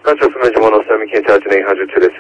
Control Summit 107, can you tell to 800 to the